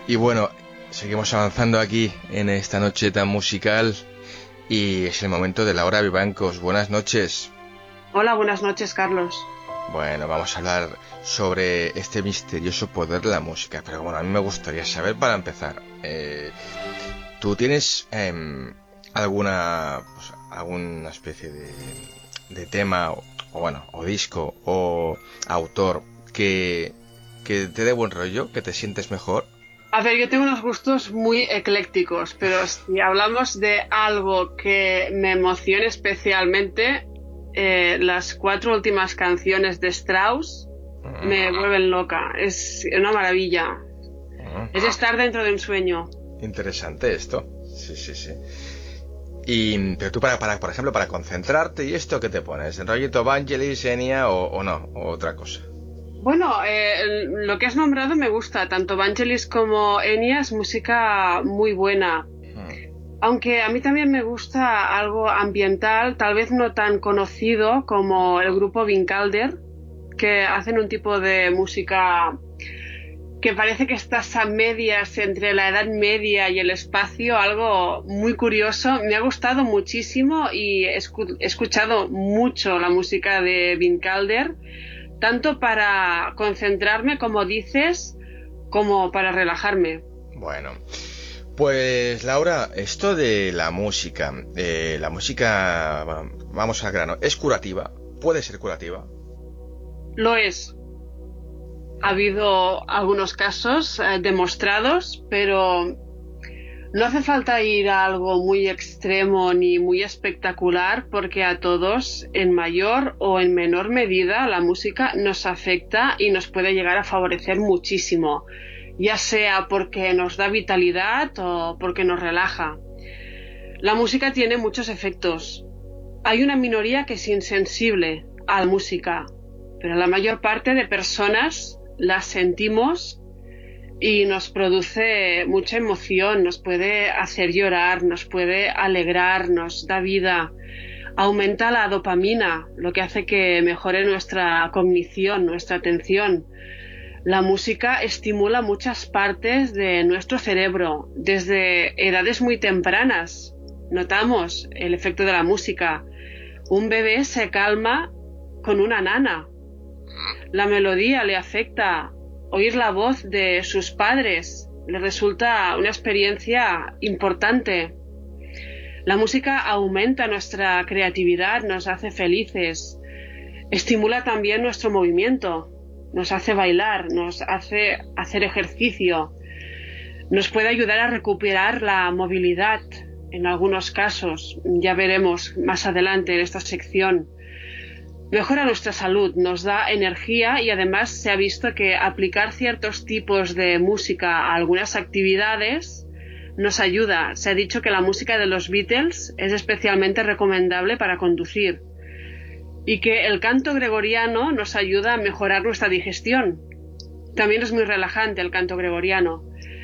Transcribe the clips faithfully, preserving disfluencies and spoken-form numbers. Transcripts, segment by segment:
Y bueno, seguimos avanzando aquí en esta noche tan musical y es el momento de Laura Vivancos. Buenas noches. Hola, buenas noches, Carlos. Bueno, vamos a hablar sobre este misterioso poder de la música, pero bueno, a mí me gustaría saber, para empezar, eh, ¿tú tienes eh, alguna pues, alguna especie de, de tema o, o bueno, o disco o autor que, que te dé buen rollo, que te sientes mejor? A ver, yo tengo unos gustos muy eclécticos, pero si hablamos de algo que me emociona especialmente, eh, las cuatro últimas canciones de Strauss uh-huh. me vuelven loca. Es una maravilla. Uh-huh. Es estar dentro de un sueño. Interesante esto. Sí, sí, sí. Y, pero tú, para, para, por ejemplo, para concentrarte y esto, ¿qué te pones? ¿En rollito Vangelis, Enya o, o no? ¿O otra cosa? Bueno, eh, lo que has nombrado me gusta. Tanto Vangelis como Enya es música muy buena. Aunque a mí también me gusta algo ambiental, tal vez no tan conocido como el grupo Vincalder, que hacen un tipo de música que parece que estás a medias entre la Edad Media y el espacio, algo muy curioso. Me ha gustado muchísimo y he escuchado mucho la música de Vincalder, tanto para concentrarme, como dices, como para relajarme. Bueno. Pues Laura, esto de la música, eh, la música, bueno, vamos al grano, ¿es curativa? ¿Puede ser curativa? Lo es. Ha habido algunos casos eh, demostrados, pero no hace falta ir a algo muy extremo ni muy espectacular, porque a todos, en mayor o en menor medida, la música nos afecta y nos puede llegar a favorecer muchísimo, ya sea porque nos da vitalidad o porque nos relaja. La música tiene muchos efectos. Hay una minoría que es insensible a la música, pero la mayor parte de personas la sentimos y nos produce mucha emoción, nos puede hacer llorar, nos puede alegrar, nos da vida, aumenta la dopamina, lo que hace que mejore nuestra cognición, nuestra atención. La música estimula muchas partes de nuestro cerebro desde edades muy tempranas. Notamos el efecto de la música. Un bebé se calma con una nana. La melodía le afecta. Oír la voz de sus padres le resulta una experiencia importante. La música aumenta nuestra creatividad, nos hace felices. Estimula también nuestro movimiento. Nos hace bailar, nos hace hacer ejercicio, nos puede ayudar a recuperar la movilidad en algunos casos, ya veremos más adelante en esta sección. Mejora nuestra salud, nos da energía y además se ha visto que aplicar ciertos tipos de música a algunas actividades nos ayuda. Se ha dicho que la música de los Beatles es especialmente recomendable para conducir, y que el canto gregoriano nos ayuda a mejorar nuestra digestión. También es muy relajante el canto gregoriano.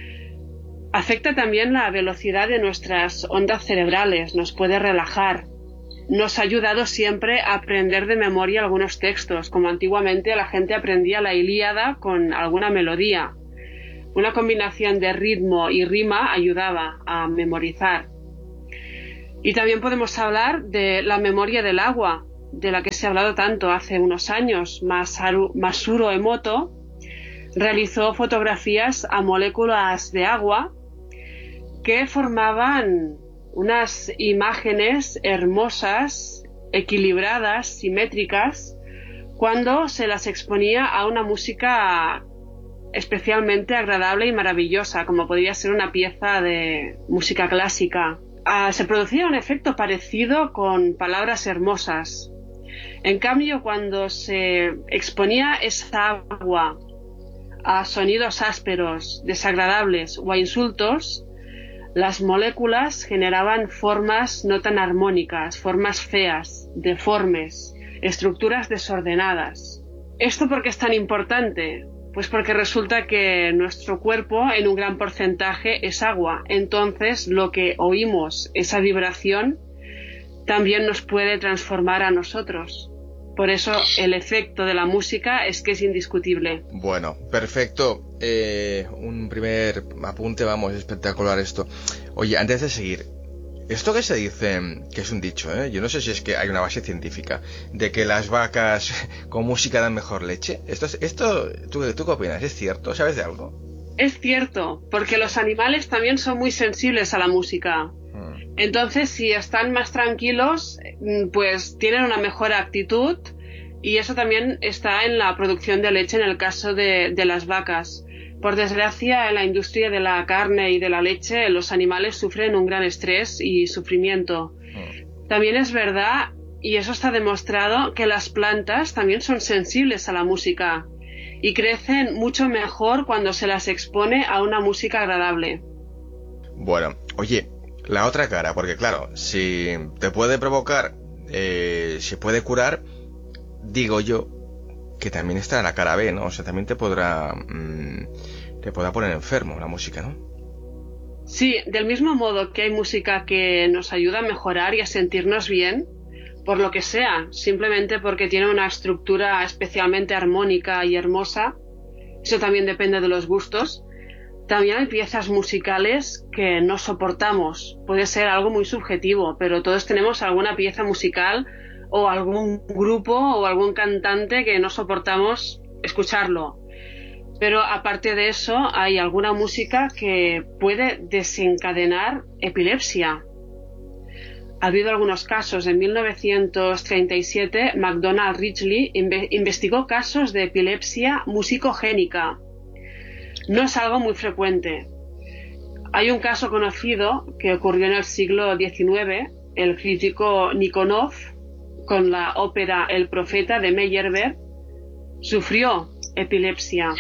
Afecta también la velocidad de nuestras ondas cerebrales, nos puede relajar. Nos ha ayudado siempre a aprender de memoria algunos textos, como antiguamente la gente aprendía la Ilíada con alguna melodía. Una combinación de ritmo y rima ayudaba a memorizar. Y también podemos hablar de la memoria del agua, de la que se ha hablado tanto hace unos años. Masaru, Masuro Emoto realizó fotografías a moléculas de agua que formaban unas imágenes hermosas, equilibradas, simétricas, cuando se las exponía a una música especialmente agradable y maravillosa, como podría ser una pieza de música clásica. Ah, se producía un efecto parecido con palabras hermosas. En cambio, cuando se exponía esa agua a sonidos ásperos, desagradables o a insultos, las moléculas generaban formas no tan armónicas, formas feas, deformes, estructuras desordenadas. ¿Esto por qué es tan importante? Pues porque resulta que nuestro cuerpo en un gran porcentaje es agua. Entonces lo que oímos, esa vibración, también nos puede transformar a nosotros. Por eso el efecto de la música es que es indiscutible. Bueno, perfecto. Eh, un primer apunte, vamos, espectacular esto. Oye, antes de seguir, esto que se dice, que es un dicho, ¿eh? Yo no sé si es que hay una base científica, de que las vacas con música dan mejor leche. Esto, es, esto ¿tú, ¿tú qué opinas? ¿Es cierto? ¿Sabes de algo? Es cierto, porque los animales también son muy sensibles a la música. Entonces, si están más tranquilos, pues tienen una mejor actitud, y eso también está en la producción de leche en el caso de, de las vacas. Por desgracia, en la industria de la carne y de la leche, los animales sufren un gran estrés y sufrimiento. También es verdad, y eso está demostrado, que las plantas también son sensibles a la música y crecen mucho mejor cuando se las expone a una música agradable. Bueno, oye, la otra cara, porque claro, si te puede provocar, eh, se puede curar, digo yo que también está la cara B, ¿no? O sea, también te podrá mmm, te podrá poner enfermo la música, ¿no? Sí, del mismo modo que hay música que nos ayuda a mejorar y a sentirnos bien, por lo que sea, simplemente porque tiene una estructura especialmente armónica y hermosa, eso también depende de los gustos. También hay piezas musicales que no soportamos. Puede ser algo muy subjetivo, pero todos tenemos alguna pieza musical o algún grupo o algún cantante que no soportamos escucharlo. Pero aparte de eso, hay alguna música que puede desencadenar epilepsia. Ha habido algunos casos. En mil novecientos treinta y siete, McDonald Ridgely inve- investigó casos de epilepsia musicogénica. No es algo muy frecuente. Hay un caso conocido que ocurrió en el siglo diecinueve. El crítico Nikonov, con la ópera El Profeta de Meyerbeer, sufrió epilepsia.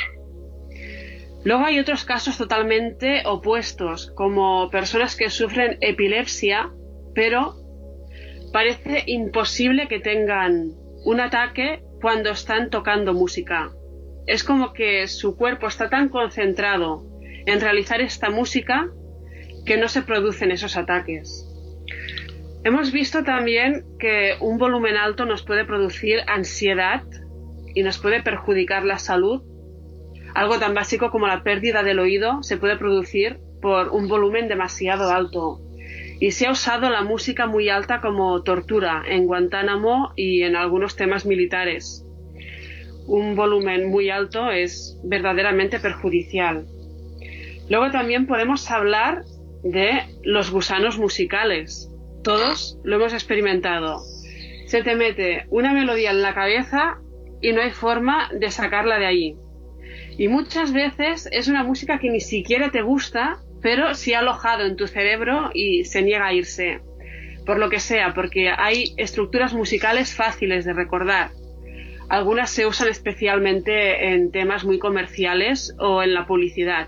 Luego hay otros casos totalmente opuestos, como personas que sufren epilepsia, pero parece imposible que tengan un ataque cuando están tocando música. Es como que su cuerpo está tan concentrado en realizar esta música que no se producen esos ataques. Hemos visto también que un volumen alto nos puede producir ansiedad y nos puede perjudicar la salud. Algo tan básico como la pérdida del oído se puede producir por un volumen demasiado alto. Y se ha usado la música muy alta como tortura en Guantánamo y en algunos temas militares. Un volumen muy alto es verdaderamente perjudicial. Luego también podemos hablar de los gusanos musicales. Todos lo hemos experimentado. Se te mete una melodía en la cabeza y no hay forma de sacarla de allí. Y muchas veces es una música que ni siquiera te gusta, pero se ha alojado en tu cerebro y se niega a irse. Por lo que sea, porque hay estructuras musicales fáciles de recordar. Algunas se usan especialmente en temas muy comerciales o en la publicidad.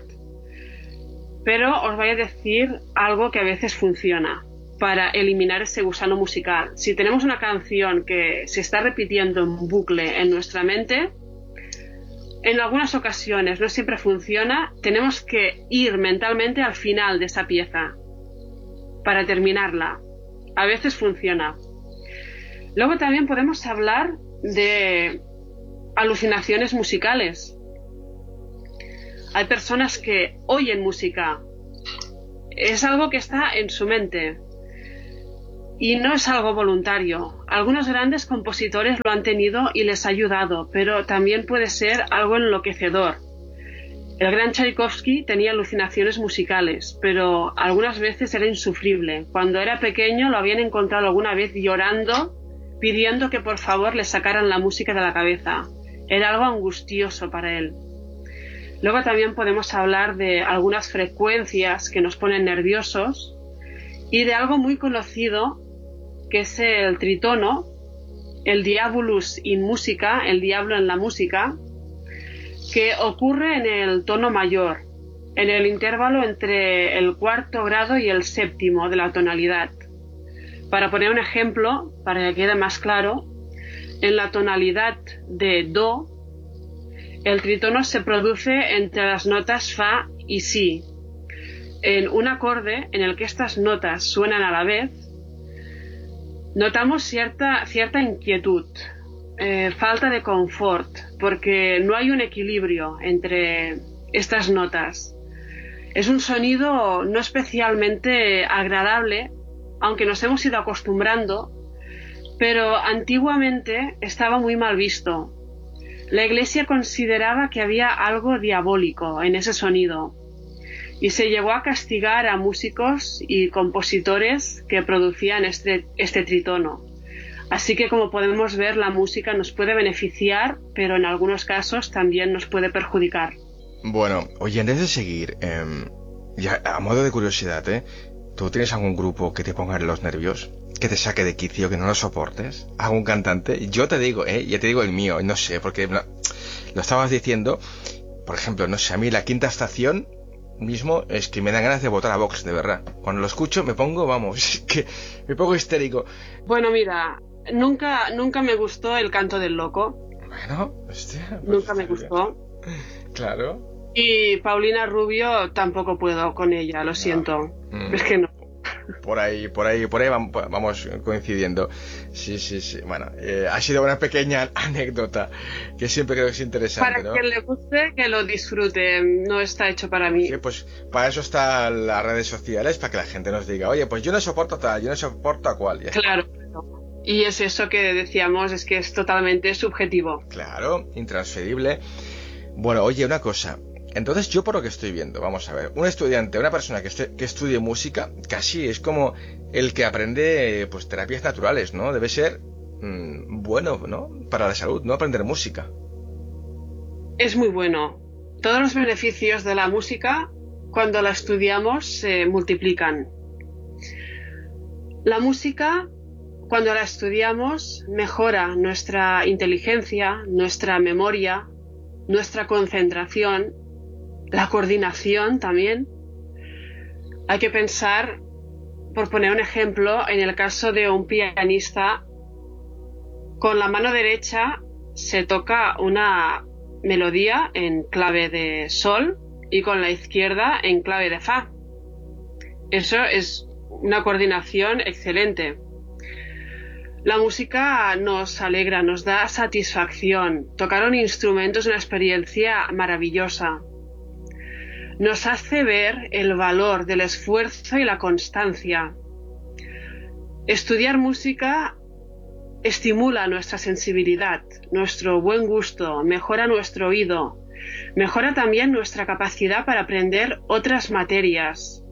Pero os voy a decir algo que a veces funciona para eliminar ese gusano musical. Si tenemos una canción que se está repitiendo en bucle en nuestra mente, en algunas ocasiones, no siempre funciona, tenemos que ir mentalmente al final de esa pieza para terminarla. A veces funciona. Luego también podemos hablar de alucinaciones musicales. Hay personas que oyen música. Es algo que está en su mente. Y no es algo voluntario. Algunos grandes compositores lo han tenido y les ha ayudado, pero también puede ser algo enloquecedor. El gran Tchaikovsky tenía alucinaciones musicales, pero algunas veces era insufrible. Cuando era pequeño lo habían encontrado alguna vez llorando, pidiendo que por favor le sacaran la música de la cabeza. Era algo angustioso para él. Luego también podemos hablar de algunas frecuencias que nos ponen nerviosos y de algo muy conocido que es el tritono, el diabolus in musica, el diablo en la música, que ocurre en el tono mayor, en el intervalo entre el cuarto grado y el séptimo de la tonalidad. Para poner un ejemplo, para que quede más claro, en la tonalidad de do, el tritono se produce entre las notas fa y si. En un acorde en el que estas notas suenan a la vez, notamos cierta, cierta inquietud. eh, falta de confort, porque no hay un equilibrio entre estas notas. Es un sonido no especialmente agradable, aunque nos hemos ido acostumbrando, pero antiguamente estaba muy mal visto. La Iglesia consideraba que había algo diabólico en ese sonido y se llegó a castigar a músicos y compositores que producían este, este tritono. Así que, como podemos ver, la música nos puede beneficiar, pero en algunos casos también nos puede perjudicar. Bueno, oye, antes de seguir, eh, ya a modo de curiosidad, ¿eh? ¿Tú tienes algún grupo que te ponga en los nervios? ¿Que te saque de quicio, que no lo soportes? ¿Algún cantante? Yo te digo, ¿eh? Ya te digo el mío, no sé, porque no, lo estabas diciendo, por ejemplo, no sé, a mí La Quinta Estación mismo es que me dan ganas de votar a Vox, de verdad. Cuando lo escucho me pongo, vamos, que me pongo histérico. Bueno, mira, nunca, nunca me gustó El Canto del Loco. Bueno, hostia, pues nunca me gustó. Claro. Y Paulina Rubio tampoco puedo con ella, lo no. siento. Mm. Es que no. Por ahí, por ahí, por ahí vamos coincidiendo. Sí, sí, sí. Bueno, eh, ha sido una pequeña anécdota que siempre creo que es interesante, para ¿no? Para quien le guste, que lo disfrute. No está hecho para mí. Sí, pues para eso están las redes sociales, para que la gente nos diga, oye, pues yo no soporto tal, yo no soporto a cual. Claro. Y es eso que decíamos, es que es totalmente subjetivo. Claro, intransferible. Bueno, oye, una cosa. Entonces yo por lo que estoy viendo, vamos a ver, un estudiante, una persona que, esté, que estudie música, casi es como el que aprende pues terapias naturales, ¿no? Debe ser mmm, bueno, ¿no? Para la salud, ¿no? Aprender música. Es muy bueno. Todos los beneficios de la música, cuando la estudiamos, se multiplican. La música, cuando la estudiamos, mejora nuestra inteligencia, nuestra memoria, nuestra concentración, la coordinación también. Hay que pensar, por poner un ejemplo, en el caso de un pianista, con la mano derecha se toca una melodía en clave de sol y con la izquierda en clave de fa. Eso es una coordinación excelente. La música nos alegra, nos da satisfacción. Tocar un instrumento es una experiencia maravillosa. Nos hace ver el valor del esfuerzo y la constancia. Estudiar música estimula nuestra sensibilidad, nuestro buen gusto, mejora nuestro oído, mejora también nuestra capacidad para aprender otras materias.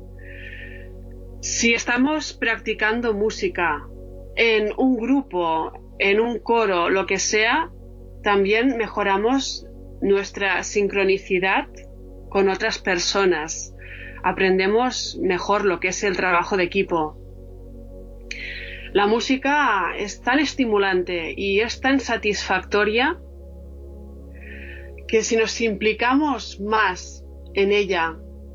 Si estamos practicando música en un grupo, en un coro, lo que sea, también mejoramos nuestra sincronicidad con otras personas. Aprendemos mejor lo que es el trabajo de equipo. La música es tan estimulante y es tan satisfactoria que si nos implicamos más en ella,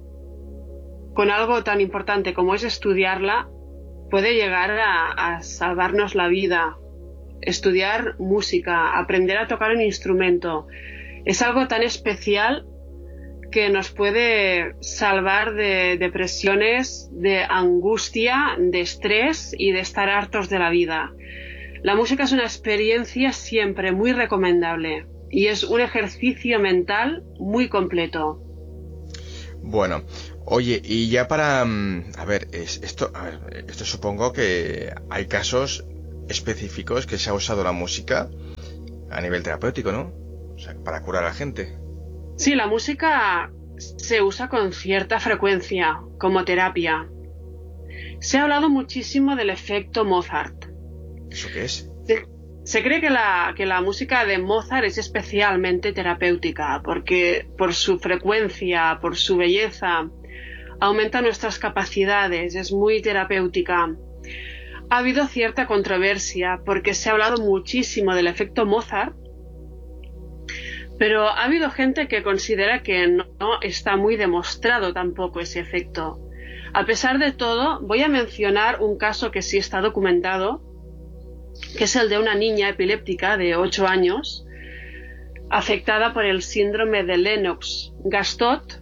con algo tan importante como es estudiarla, puede llegar a, a salvarnos la vida. Estudiar música, aprender a tocar un instrumento, es algo tan especial que nos puede salvar de depresiones, de angustia, de estrés y de estar hartos de la vida. La música es una experiencia siempre muy recomendable y es un ejercicio mental muy completo. Bueno, oye, y ya para... A ver, es, esto, a ver, esto supongo que hay casos específicos que se ha usado la música a nivel terapéutico, ¿no? O sea, para curar a la gente. Sí, la música se usa con cierta frecuencia como terapia. Se ha hablado muchísimo del efecto Mozart. ¿Eso qué es? Se, se cree que la, que la música de Mozart es especialmente terapéutica porque por su frecuencia, por su belleza, aumenta nuestras capacidades, es muy terapéutica. Ha habido cierta controversia porque se ha hablado muchísimo del efecto Mozart, pero ha habido gente que considera que no, no está muy demostrado tampoco ese efecto. A pesar de todo, voy a mencionar un caso que sí está documentado, que es el de una niña epiléptica de ocho años, afectada por el síndrome de Lennox-Gastaut,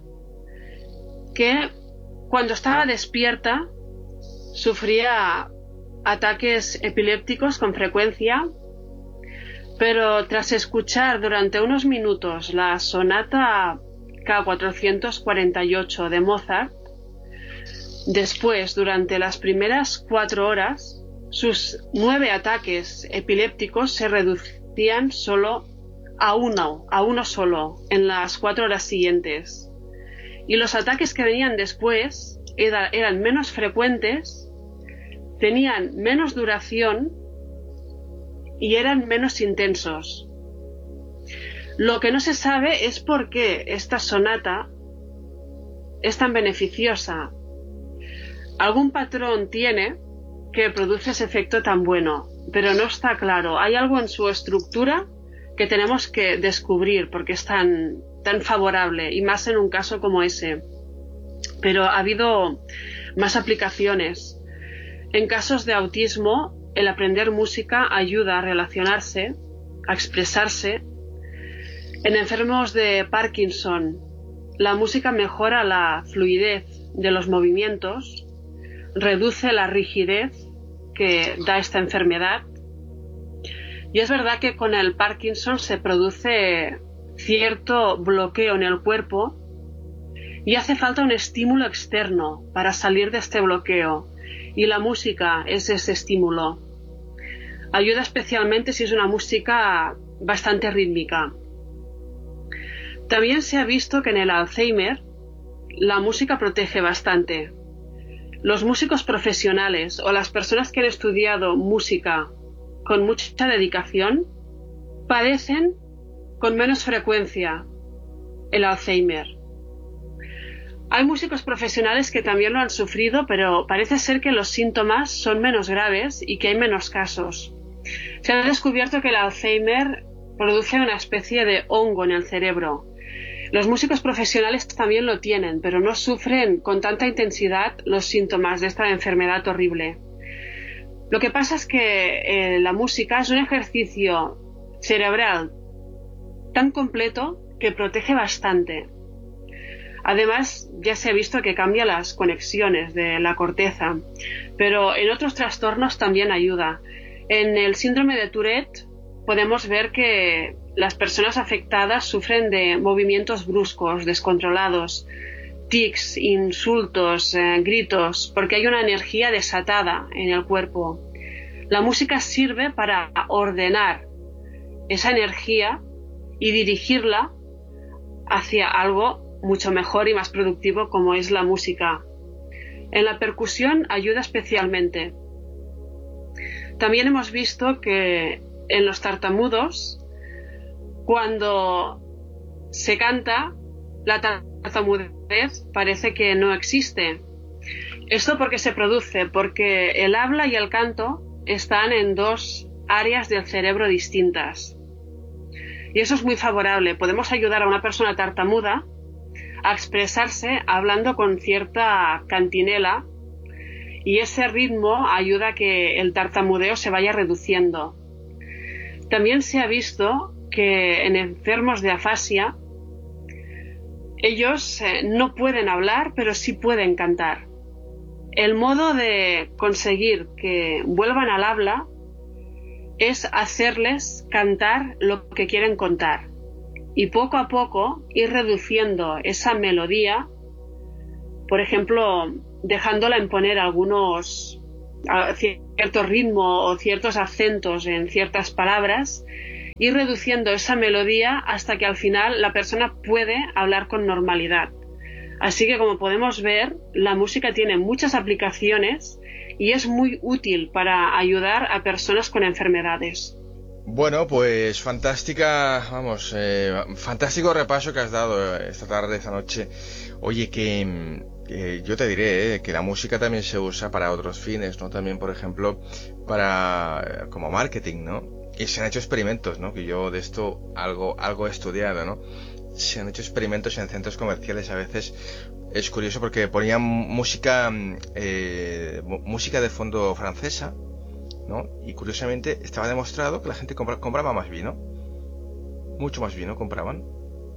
que cuando estaba despierta sufría ataques epilépticos con frecuencia, Pero tras escuchar durante unos minutos la sonata K cuatrocientos cuarenta y ocho de Mozart, después, durante las primeras cuatro horas, sus nueve ataques epilépticos se reducían solo a uno, a uno solo, en las cuatro horas siguientes. Y los ataques que venían después era, eran menos frecuentes, tenían menos duración y eran menos intensos. Lo que no se sabe es por qué esta sonata es tan beneficiosa. Algún patrón tiene que produce ese efecto tan bueno, pero no está claro. Hay algo en su estructura que tenemos que descubrir porque es tan, tan favorable, y más en un caso como ese. Pero ha habido más aplicaciones. En casos de autismo, el aprender música ayuda a relacionarse, a expresarse. En enfermos de Parkinson, la música mejora la fluidez de los movimientos, reduce la rigidez que da esta enfermedad. Y es verdad que con el Parkinson se produce cierto bloqueo en el cuerpo y hace falta un estímulo externo para salir de este bloqueo. Y la música es ese estímulo. Ayuda especialmente si es una música bastante rítmica. También se ha visto que en el Alzheimer la música protege bastante. Los músicos profesionales o las personas que han estudiado música con mucha dedicación padecen con menos frecuencia el Alzheimer. Hay músicos profesionales que también lo han sufrido, pero parece ser que los síntomas son menos graves y que hay menos casos. Se ha descubierto que el Alzheimer produce una especie de hongo en el cerebro. Los músicos profesionales también lo tienen, pero no sufren con tanta intensidad los síntomas de esta enfermedad horrible. Lo que pasa es que eh, la música es un ejercicio cerebral tan completo que protege bastante. Además, ya se ha visto que cambia las conexiones de la corteza, pero en otros trastornos también ayuda. En el síndrome de Tourette podemos ver que las personas afectadas sufren de movimientos bruscos, descontrolados, tics, insultos, eh, gritos, porque hay una energía desatada en el cuerpo. La música sirve para ordenar esa energía y dirigirla hacia algo mucho mejor y más productivo como es la música. En la percusión ayuda especialmente. También hemos visto que en los tartamudos, cuando se canta, la tartamudez parece que no existe. ¿Esto por qué se produce? Porque el habla y el canto están en dos áreas del cerebro distintas. Y eso es muy favorable. Podemos ayudar a una persona tartamuda a expresarse hablando con cierta cantinela, y ese ritmo ayuda a que el tartamudeo se vaya reduciendo. También se ha visto que en enfermos de afasia ellos eh, no pueden hablar, pero sí pueden cantar. El modo de conseguir que vuelvan al habla es hacerles cantar lo que quieren contar y poco a poco ir reduciendo esa melodía, por ejemplo, dejándola imponer algunos cierto ritmo o ciertos acentos en ciertas palabras, ir reduciendo esa melodía hasta que al final la persona puede hablar con normalidad. Así que, como podemos ver, la música tiene muchas aplicaciones y es muy útil para ayudar a personas con enfermedades. Bueno, pues fantástica, vamos, eh, fantástico repaso que has dado esta tarde, esta noche. Oye, que eh, yo te diré eh, que la música también se usa para otros fines, ¿no? También, por ejemplo, para como marketing, ¿no? Y se han hecho experimentos, ¿no? Que yo de esto algo algo he estudiado, ¿no? Se han hecho experimentos en centros comerciales. A veces es curioso porque ponían música eh, música de fondo francesa, ¿no? Y curiosamente estaba demostrado que la gente compra, compraba más vino, mucho más vino compraban.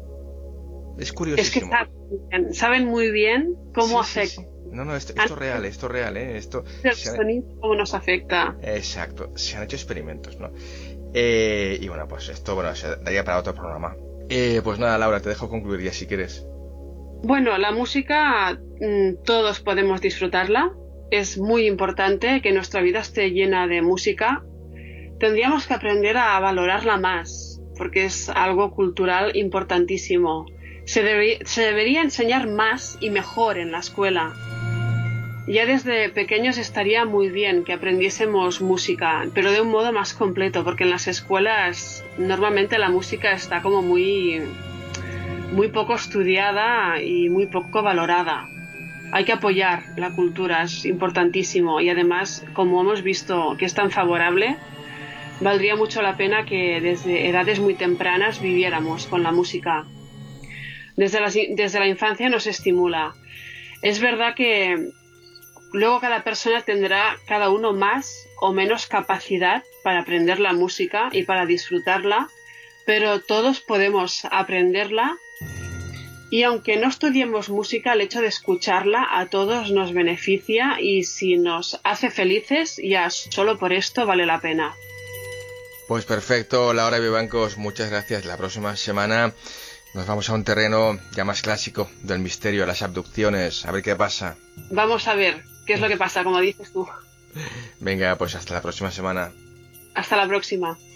Es curiosísimo. Es que saben, saben muy bien cómo sí, afecta. Sí, sí. No, no, esto, esto es real, esto es real, ¿eh? Esto el se han... sonido, cómo nos afecta. Exacto, se han hecho experimentos, ¿no? Eh, y bueno, pues esto, bueno, se daría para otro programa. Eh, pues nada, Laura, te dejo concluir ya si quieres. Bueno, la música, mm, todos podemos disfrutarla. Es muy importante que nuestra vida esté llena de música. Tendríamos que aprender a valorarla más, porque es algo cultural importantísimo. Se, debe- se debería enseñar más y mejor en la escuela. Ya desde pequeños estaría muy bien que aprendiésemos música, pero de un modo más completo, porque en las escuelas normalmente la música está como muy, muy poco estudiada y muy poco valorada. Hay que apoyar la cultura, es importantísimo, y además, como hemos visto que es tan favorable, valdría mucho la pena que desde edades muy tempranas viviéramos con la música. Desde la, desde la infancia nos estimula. Es verdad que luego cada persona tendrá cada uno más o menos capacidad para aprender la música y para disfrutarla, pero todos podemos aprenderla y aunque no estudiemos música, el hecho de escucharla a todos nos beneficia y si nos hace felices, ya solo por esto vale la pena. Pues perfecto, Laura Vivancos, muchas gracias. La próxima semana nos vamos a un terreno ya más clásico del misterio, las abducciones, a ver qué pasa. Vamos a ver qué es lo que pasa, como dices tú. Venga, pues hasta la próxima semana. Hasta la próxima.